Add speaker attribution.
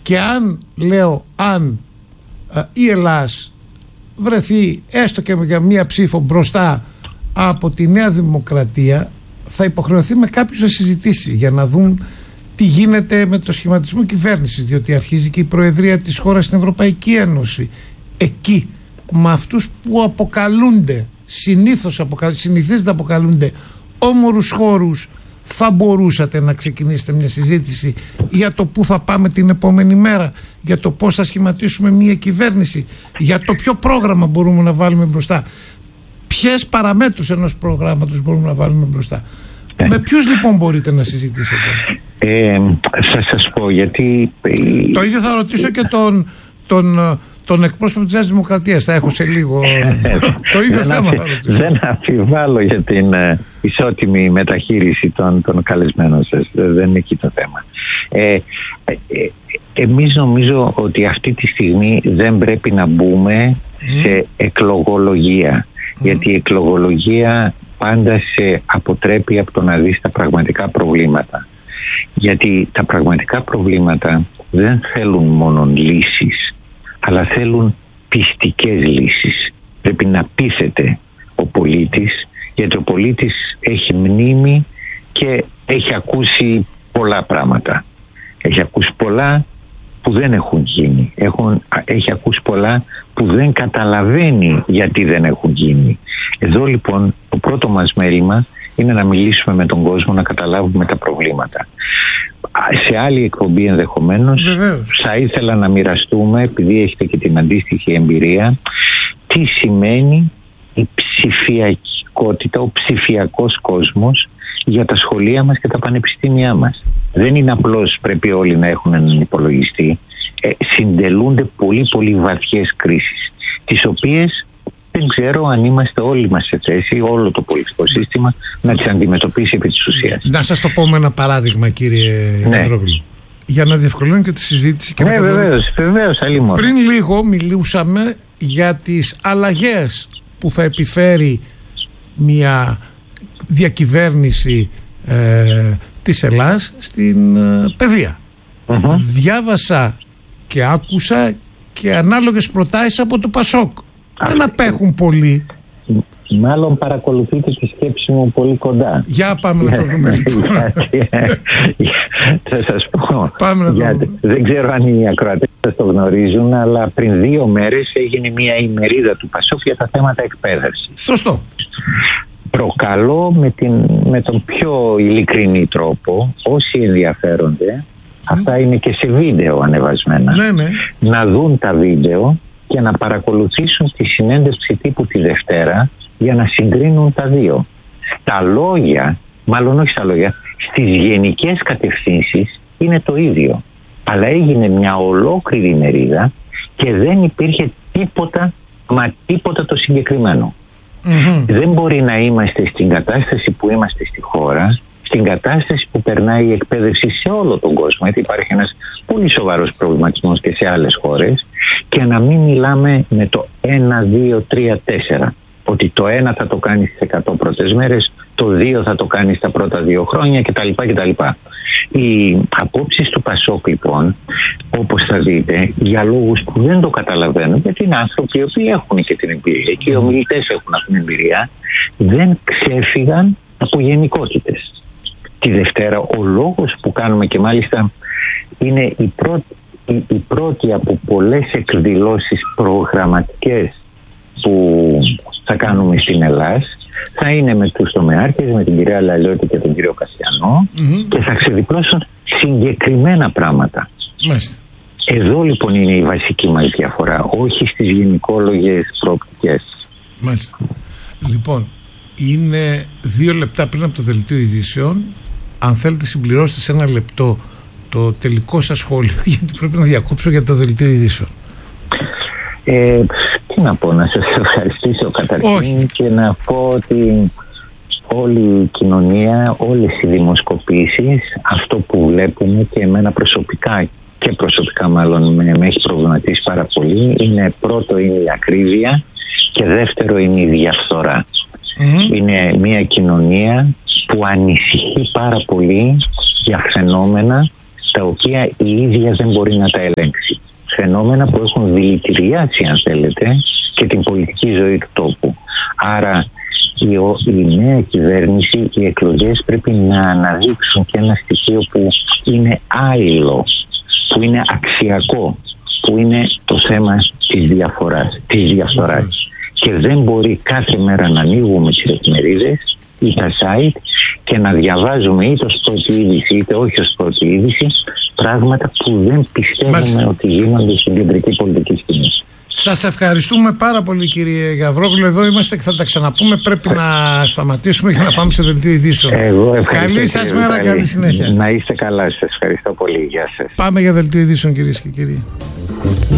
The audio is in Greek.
Speaker 1: Και αν η Ελλάς βρεθεί έστω και για μία ψήφο μπροστά από τη Νέα Δημοκρατία, θα υποχρεωθεί με κάποιους να συζητήσει για να δουν τι γίνεται με το σχηματισμό κυβέρνησης, διότι αρχίζει και η προεδρία της χώρας στην Ευρωπαϊκή Ένωση. Εκεί, με αυτούς που αποκαλούνται, συνηθίζεται να αποκαλούνται όμορους χώρους, θα μπορούσατε να ξεκινήσετε μια συζήτηση για το πού θα πάμε την επόμενη μέρα, για το πώς θα σχηματίσουμε μια κυβέρνηση, για το ποιο πρόγραμμα μπορούμε να βάλουμε μπροστά, ποιες παραμέτρους ενός προγράμματος μπορούμε να βάλουμε μπροστά. Με ποιους λοιπόν μπορείτε να συζητήσετε?
Speaker 2: Θα σας πω γιατί...
Speaker 1: Το ίδιο θα ρωτήσω και τον εκπρόσωπο της Νέας Δημοκρατίας, θα έχω σε λίγο το ίδιο θέμα θα ρωτήσω.
Speaker 2: Δεν αμφιβάλλω για την ισότιμη μεταχείριση των καλεσμένων σας, δεν είναι εκεί το θέμα. Εμείς νομίζω ότι αυτή τη στιγμή δεν πρέπει να μπούμε σε εκλογολογία, γιατί η εκλογολογία πάντα σε αποτρέπει από το να δεις τα πραγματικά προβλήματα, γιατί τα πραγματικά προβλήματα δεν θέλουν μόνο λύσεις, αλλά θέλουν πιστικές λύσεις. Πρέπει να πείθεται ο πολίτης, γιατί ο πολίτης έχει μνήμη και έχει ακούσει πολλά πράγματα. Έχει ακούσει πολλά που δεν έχουν γίνει. Έχει ακούσει πολλά που δεν καταλαβαίνει γιατί δεν έχουν γίνει. Εδώ λοιπόν το πρώτο μας μέλημα είναι να μιλήσουμε με τον κόσμο, να καταλάβουμε τα προβλήματα. Σε άλλη εκπομπή ενδεχομένως θα ήθελα να μοιραστούμε, επειδή έχετε και την αντίστοιχη εμπειρία, τι σημαίνει η ψηφιακότητα, ο ψηφιακός κόσμος για τα σχολεία μας και τα πανεπιστήμια μας. Δεν είναι απλώς πρέπει όλοι να έχουν έναν υπολογιστή. Συντελούνται πολύ πολύ βαθιές κρίσεις, τις οποίες δεν ξέρω αν είμαστε όλοι μας σε θέση, όλο το πολιτικό σύστημα, να τις αντιμετωπίσει επί της ουσίας.
Speaker 1: Να σας το πω με ένα παράδειγμα, κύριε Ανδρόγλου, για να διευκολύνω και τη συζήτηση. Και
Speaker 2: βεβαίως, αλλήμον.
Speaker 1: Πριν λίγο μιλούσαμε για τις αλλαγές που θα επιφέρει μια διακυβέρνηση της Ελλάς στην παιδεία. Διάβασα και άκουσα και ανάλογες προτάσεις από το Πασόκ. Δεν απέχουν πολύ.
Speaker 2: Μάλλον παρακολουθείτε τη σκέψη μου πολύ κοντά.
Speaker 1: Για πάμε να το δούμε λοιπόν.
Speaker 2: Θα σας πω.
Speaker 1: Πάμε να δούμε.
Speaker 2: Δεν ξέρω αν οι ακροατές σας το γνωρίζουν, αλλά πριν 2 μέρες έγινε μια ημερίδα του Πασόκ για τα θέματα εκπαίδευσης.
Speaker 1: Σωστό.
Speaker 2: Προκαλώ με τον πιο ειλικρινή τρόπο όσοι ενδιαφέρονται, αυτά είναι και σε βίντεο ανεβασμένα, να δουν τα βίντεο και να παρακολουθήσουν τη συνέντευξη τύπου τη Δευτέρα για να συγκρίνουν τα δύο. Στα λόγια, μάλλον όχι στα λόγια, στις γενικές κατευθύνσεις είναι το ίδιο. Αλλά έγινε μια ολόκληρη ημερίδα και δεν υπήρχε τίποτα, μα τίποτα το συγκεκριμένο. Δεν μπορεί να είμαστε στην κατάσταση που είμαστε στη χώρα, στην κατάσταση που περνάει η εκπαίδευση σε όλο τον κόσμο, γιατί υπάρχει ένας πολύ σοβαρός προβληματισμός και σε άλλες χώρες, και να μην μιλάμε με το 1, 2, 3, 4. Ότι το 1 θα το κάνει στις 100 πρώτες μέρες, το 2 θα το κάνει στα πρώτα 2 χρόνια κτλ. Οι απόψεις του Πασόκ λοιπόν, όπως θα δείτε, για λόγους που δεν το καταλαβαίνουν, γιατί είναι άνθρωποι οι οποίοι έχουν και την εμπειρία και οι ομιλητές έχουν αυτή την εμπειρία, δεν ξέφυγαν από γενικότητες. Τη Δευτέρα ο λόγος που κάνουμε, και μάλιστα είναι η πρώτη από πολλές εκδηλώσεις προγραμματικές που θα κάνουμε στην Ελλάδα, θα είναι με τους τομεάρχες, με την κυρία Λαλιώτη και τον κύριο Κασιανό, και θα ξεδιπλώσουν συγκεκριμένα πράγματα. Εδώ λοιπόν είναι η βασική μας διαφορά, όχι στις γενικόλογες προοπτικές.
Speaker 1: Μάλιστα. Λοιπόν, είναι 2 λεπτά πριν από το δελτίο ειδήσεων. Αν θέλετε συμπληρώσετε σε 1 λεπτό το τελικό σας σχόλιο, γιατί πρέπει να διακόψω για το δελτίο ειδήσεων.
Speaker 2: Τι να πω, να σας ευχαριστήσω καταρχήν και να πω ότι όλη η κοινωνία, όλες οι δημοσκοπήσεις, αυτό που βλέπουμε και εμένα προσωπικά μάλλον με έχει προβληματίσει πάρα πολύ, είναι πρώτο είναι η ακρίβεια και δεύτερο είναι η διαφθορά. Είναι μια κοινωνία που ανησυχεί πάρα πολύ για φαινόμενα τα οποία η ίδια δεν μπορεί να τα ελέγξει. Φαινόμενα που έχουν δηλητηριάσει, αν θέλετε, και την πολιτική ζωή του τόπου. Άρα η νέα κυβέρνηση, οι εκλογές πρέπει να αναδείξουν και ένα στοιχείο που είναι άειλο, που είναι αξιακό, που είναι το θέμα της διαφθοράς. Και δεν μπορεί κάθε μέρα να ανοίγουμε τις εφημερίδες ή τα site και να διαβάζουμε είτε ως πρώτη είδηση είτε όχι ως πρώτη είδηση πράγματα που δεν πιστεύουμε ότι γίνονται στην κεντρική πολιτική σκηνή.
Speaker 1: Σας ευχαριστούμε πάρα πολύ, κύριε Γαβρόγλου. Εδώ είμαστε και θα τα ξαναπούμε. Πρέπει να σταματήσουμε και να πάμε σε δελτίο ειδήσεων. Καλή σας μέρα, καλή συνέχεια.
Speaker 2: Να είστε καλά, σας ευχαριστώ πολύ. Γεια σας.
Speaker 1: Πάμε για δελτίο ειδήσεων, κυρίες και κύριοι.